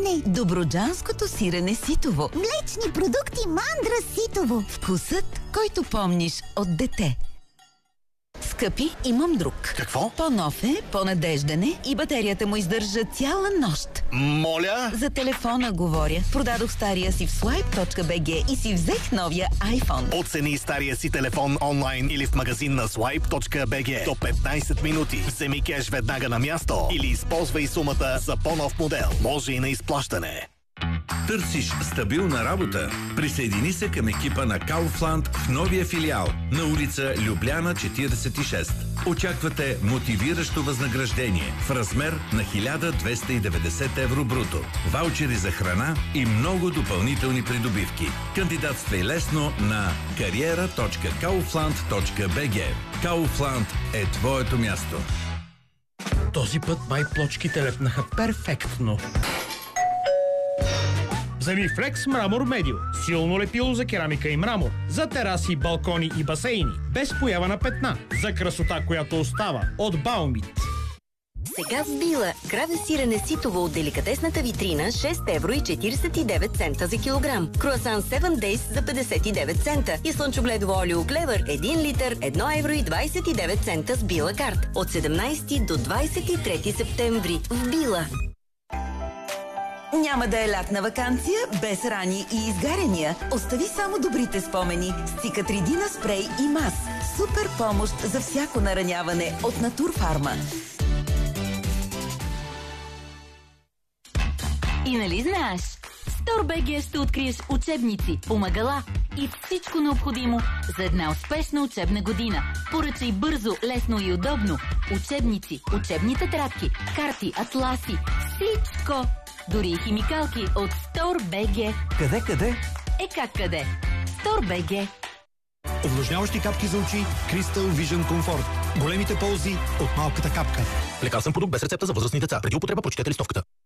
сирене. Добруджанското сирене ситово. Млечни продукти Мандра ситово. Вкусът, който помниш от дете. Скъпи, имам друг. Какво? По-нов е, по-надежден е и батерията му издържа цяла нощ. Моля? За телефона говоря. Продадох стария си в swipe.bg и си взех новия iPhone. Оцени стария си телефон онлайн или в магазин на swipe.bg. До 15 минути. Вземи кеш веднага на място или използвай сумата за по-нов модел. Може и на изплащане. Търсиш стабилна работа? Присъедини се към екипа на Kaufland в новия филиал на улица Любляна 46. Очаквате мотивиращо възнаграждение в размер на 1290 евро бруто, ваучери за храна и много допълнителни придобивки. Кандидатствай лесно на кариера.kaufland.bg. Kaufland е твоето място. Този път плочките лепнаха перфектно. Вземи Flex Мрамор Медио. Силно лепило за керамика и мрамор. За тераси, балкони и басейни. Без поява на петна. За красота, която остава. От Баумит. Сега в Била. Краве сирене ситово от деликатесната витрина 6 евро и 49 цента за килограм. Круасан 7 Days за 59 цента. И слънчогледово олио Клевър 1 литър 1 евро и 29 цента с Била карт. От 17 до 23 септември в Била. Няма да е лятна ваканция без рани и изгаряния. Остави само добрите спомени с Циcatrидина спрей и мас. Супер помощ за всяко нараняване от Натурфарма. И нали знаеш? В StoreBG ще откриеш учебници, помагала и всичко необходимо за една успешна учебна година. Поръчай бързо, лесно и удобно. Учебници, учебни тетрадки, карти, атласи, всичко! Дори и химикалки от StoreBG. Къде? Как къде? StoreBG. Увлажняващи капки за очи Crystal Vision Comfort. Големите ползи от малката капка. Лекарствен продукт без рецепта за възрастни деца. Преди употреба прочетете листовката.